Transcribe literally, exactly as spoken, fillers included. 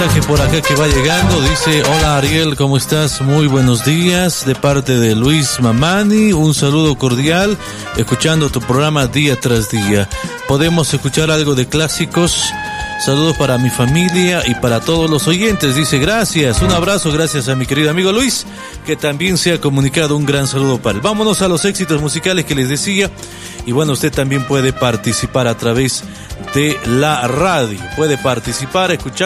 mensaje por acá que va llegando. Dice: hola Ariel, ¿cómo estás? Muy buenos días, de parte de Luis Mamani, un saludo cordial, escuchando tu programa día tras día. ¿Podemos escuchar algo de clásicos? Saludos para mi familia y para todos los oyentes. Dice: gracias, un abrazo, gracias a mi querido amigo Luis, que también se ha comunicado. Un gran saludo para él. Vámonos a los éxitos musicales que les decía. Y bueno, usted también puede participar a través de la radio. Puede participar, escuchar.